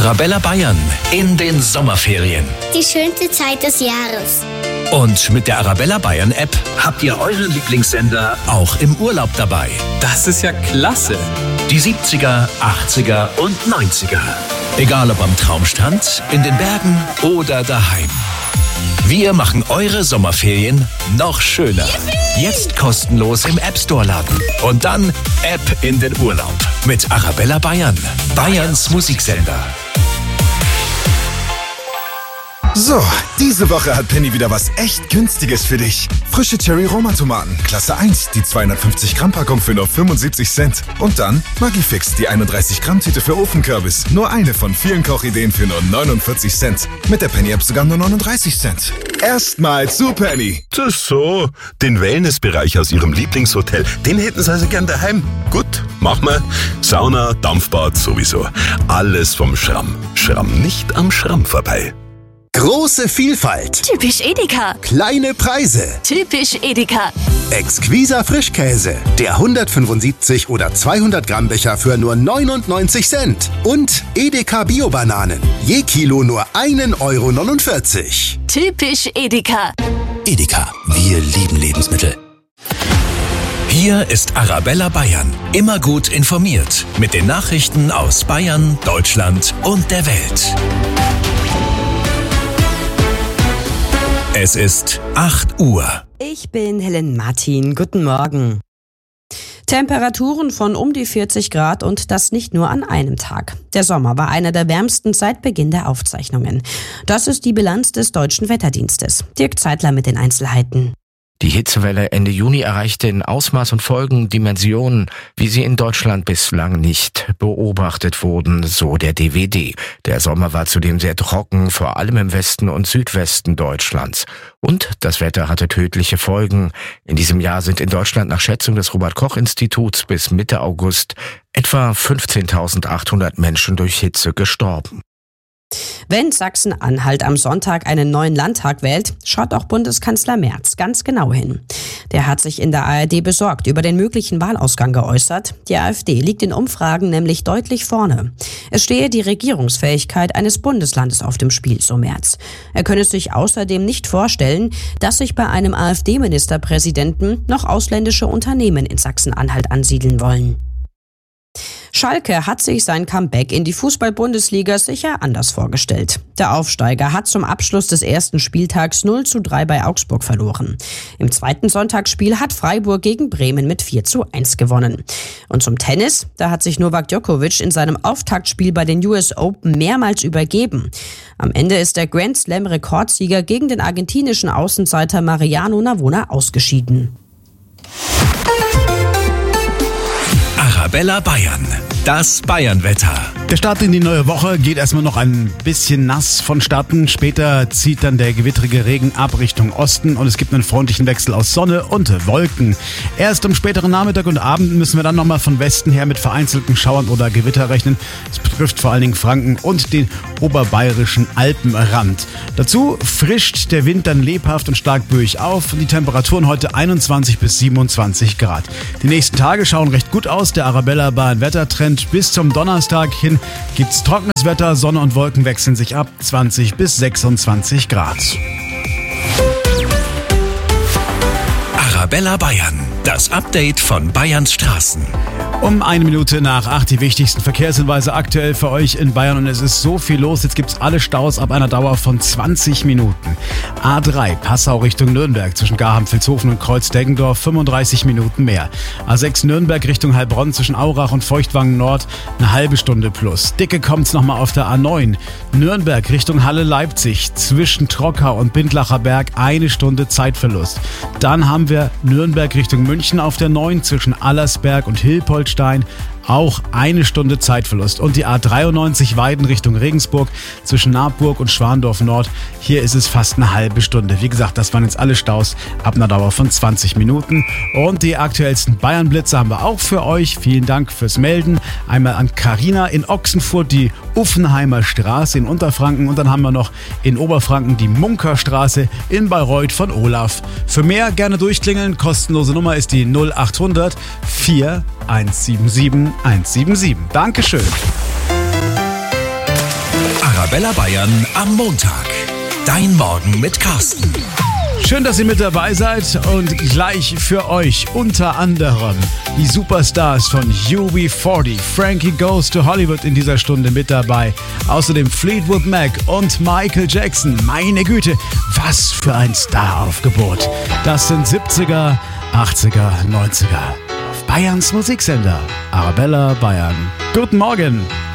Arabella Bayern in den Sommerferien. Die schönste Zeit des Jahres. Und mit der Arabella Bayern App habt ihr eure Lieblingssender auch im Urlaub dabei. Das ist ja klasse. Die 70er, 80er und 90er. Egal ob am Traumstrand, in den Bergen oder daheim. Wir machen eure Sommerferien noch schöner. Jetzt kostenlos im App Store laden. Und dann App in den Urlaub. Mit Arabella Bayern. Bayerns Musiksender. So, diese Woche hat Penny wieder was echt Günstiges für dich. Frische Cherry-Roma-Tomaten, Klasse 1, die 250-Gramm-Packung für nur 75 Cent. Und dann Maggi-Fix, die 31-Gramm-Tüte für Ofenkürbis. Nur eine von vielen Kochideen für nur 49 Cent. Mit der Penny-App sogar nur 39 Cent. Erstmal zu Penny. Das so, den Wellnessbereich aus Ihrem Lieblingshotel, den hätten Sie also gern daheim. Gut, machen wir. Sauna, Dampfbad sowieso. Alles vom Schramm. Schramm nicht am Schramm vorbei. Große Vielfalt. Typisch Edeka. Kleine Preise. Typisch Edeka. Exquiser Frischkäse. Der 175 oder 200 Gramm Becher für nur 99 Cent. Und Edeka Bio-Bananen. Je Kilo nur 1,49 Euro. Typisch Edeka. Edeka. Wir lieben Lebensmittel. Hier ist Arabella Bayern. Immer gut informiert. Mit den Nachrichten aus Bayern, Deutschland und der Welt. Es ist 8 Uhr. Ich bin Helen Martin. Guten Morgen. Temperaturen von um die 40 Grad und das nicht nur an einem Tag. Der Sommer war einer der wärmsten seit Beginn der Aufzeichnungen. Das ist die Bilanz des Deutschen Wetterdienstes. Dirk Zeitler mit den Einzelheiten. Die Hitzewelle Ende Juni erreichte in Ausmaß und Folgen Dimensionen, wie sie in Deutschland bislang nicht beobachtet wurden, so der DWD. Der Sommer war zudem sehr trocken, vor allem im Westen und Südwesten Deutschlands. Und das Wetter hatte tödliche Folgen. In diesem Jahr sind in Deutschland nach Schätzung des Robert-Koch-Instituts bis Mitte August etwa 15.800 Menschen durch Hitze gestorben. Wenn Sachsen-Anhalt am Sonntag einen neuen Landtag wählt, schaut auch Bundeskanzler Merz ganz genau hin. Der hat sich in der ARD besorgt über den möglichen Wahlausgang geäußert. Die AfD liegt in Umfragen nämlich deutlich vorne. Es stehe die Regierungsfähigkeit eines Bundeslandes auf dem Spiel, so Merz. Er könne sich außerdem nicht vorstellen, dass sich bei einem AfD-Ministerpräsidenten noch ausländische Unternehmen in Sachsen-Anhalt ansiedeln wollen. Schalke hat sich sein Comeback in die Fußball-Bundesliga sicher anders vorgestellt. Der Aufsteiger hat zum Abschluss des ersten Spieltags 0:3 bei Augsburg verloren. Im zweiten Sonntagsspiel hat Freiburg gegen Bremen mit 4:1 gewonnen. Und zum Tennis, da hat sich Novak Djokovic in seinem Auftaktspiel bei den US Open mehrmals übergeben. Am Ende ist der Grand Slam-Rekordsieger gegen den argentinischen Außenseiter Mariano Navona ausgeschieden. Arabella Bayern. Das Bayernwetter. Der Start in die neue Woche geht erstmal noch ein bisschen nass vonstatten. Später zieht dann der gewittrige Regen ab Richtung Osten und es gibt einen freundlichen Wechsel aus Sonne und Wolken. Erst am späteren Nachmittag und Abend müssen wir dann nochmal von Westen her mit vereinzelten Schauern oder Gewitter rechnen. Es betrifft vor allen Dingen Franken und den oberbayerischen Alpenrand. Dazu frischt der Wind dann lebhaft und stark böig auf. Die Temperaturen heute 21 bis 27 Grad. Die nächsten Tage schauen recht gut aus. Der Arabella Bayern Wettertrend bis zum Donnerstag hin gibt's trockenes Wetter, Sonne und Wolken wechseln sich ab, 20 bis 26 Grad. Arabella Bayern, das Update von Bayerns Straßen. Um 1:01 die wichtigsten Verkehrshinweise aktuell für euch in Bayern und es ist so viel los. Jetzt gibt's alle Staus ab einer Dauer von 20 Minuten. A3 Passau Richtung Nürnberg zwischen Garham-Vilshofen und Kreuz-Deggendorf 35 Minuten mehr. A6 Nürnberg Richtung Heilbronn zwischen Aurach und Feuchtwangen Nord eine halbe Stunde plus. Dicke kommt's nochmal auf der A9. Nürnberg Richtung Halle-Leipzig zwischen Trockau und Bindlacher Berg 1 Stunde Zeitverlust. Dann haben wir Nürnberg Richtung München auf der 9 zwischen Allersberg und Hilpoltstein auch 1 Stunde Zeitverlust. Und die A93 Weiden Richtung Regensburg zwischen Nabburg und Schwandorf Nord. Hier ist es fast eine halbe Stunde. Wie gesagt, das waren jetzt alle Staus ab einer Dauer von 20 Minuten. Und die aktuellsten Bayern-Blitze haben wir auch für euch. Vielen Dank fürs Melden. Einmal an Carina in Ochsenfurt, die Uffenheimer Straße in Unterfranken. Und dann haben wir noch in Oberfranken die Munkerstraße in Bayreuth von Olaf. Für mehr gerne durchklingeln. Kostenlose Nummer ist die 0800 4177 177. Dankeschön. Arabella Bayern am Montag. Dein Morgen mit Carsten. Schön, dass ihr mit dabei seid und gleich für euch unter anderem die Superstars von UB40. Frankie Goes to Hollywood in dieser Stunde mit dabei. Außerdem Fleetwood Mac und Michael Jackson. Meine Güte, was für ein Staraufgebot. Das sind 70er, 80er, 90er. Auf Bayerns Musiksender. Arabella Bayern. Guten Morgen.